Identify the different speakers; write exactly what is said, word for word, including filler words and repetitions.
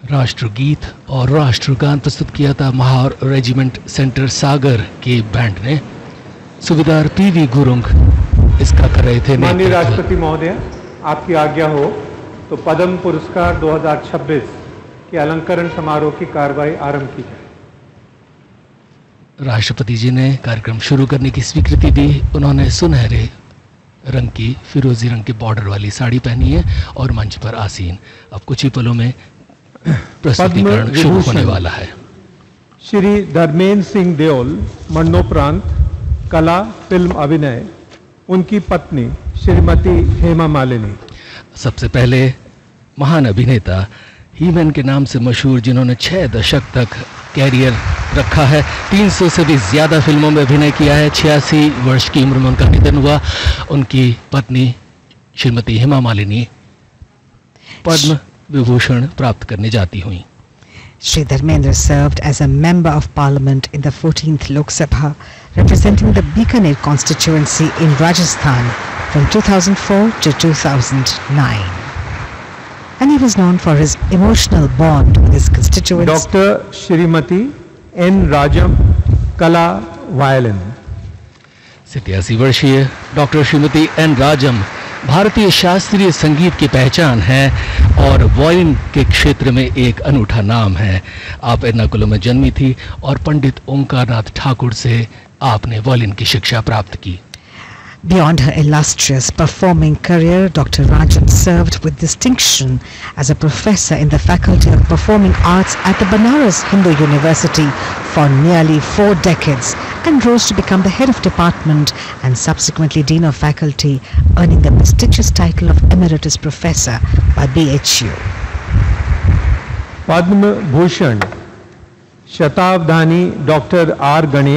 Speaker 1: राष्ट्रगीत और राष्ट्रगान प्रस्तुत किया था महार रेजिमेंट सेंटर सागर के बैंड ने। सुबेदार पीवी गुरुंग इसका कर रहे थे।
Speaker 2: माननीय राष्ट्रपति महोदय, आपकी आज्ञा हो तो पद्म पुरस्कार दो हज़ार छब्बीस के अलंकरण समारोह की कार्रवाई आरंभ की जाए।
Speaker 1: राष्ट्रपति जी ने कार्यक्रम शुरू करने की स्वीकृति दी। उन्होंने सुनहरे रंग की फिरोजी रंग के बॉर्डर वाली साड़ी पहनी है और मंच पर आसीन। अब कुछ ही पलों में प्रस्तुतिकरण शुरू होने वाला है।
Speaker 2: श्री धर्मेंद्र सिंह देओल मरणोपरांत कला फिल्म अभिनय, उनकी पत्नी श्रीमती हेमा मालिनी।
Speaker 1: सबसे पहले महान अभिनेता हीमैन के नाम से मशहूर, जिन्होंने छह दशक तक कैरियर रखा है, तीन सौ से भी ज्यादा फिल्मों में अभिनय किया है। छियासी वर्ष की उम्र में उनका निधन हुआ। उनकी पत्नी श्रीमती हेमा मालिनी पद्म विभूषण प्राप्त करने जाती हुई।
Speaker 3: Shri Dharmendra served as a member of parliament in the fourteenth Lok Sabha, representing the Bikaner constituency in Rajasthan from two thousand four to two thousand nine. And he was known for his emotional bond with his constituents.
Speaker 2: Doctor Shrimati N. Rajam, Kala, Violin.
Speaker 1: सत्यासी वर्षीय doctor Shrimati N राजम भारतीय शास्त्रीय संगीत की पहचान है और violin के क्षेत्र में एक अनूठा नाम है। आप एर्नाकुलम में जन्मी थी और पंडित ओंकारनाथ ठाकुर से आपने वायलिन की शिक्षा प्राप्त की।
Speaker 3: Beyond her illustrious performing career, Doctor Rajam served with distinction as a professor in the Faculty of Performing Arts at the Banaras Hindu University for nearly four decades and rose to become the head of department and subsequently dean of faculty, earning the prestigious title of Emeritus Professor by B H U.
Speaker 2: Padma Bhushan Shatabdhani Doctor R. Ganesh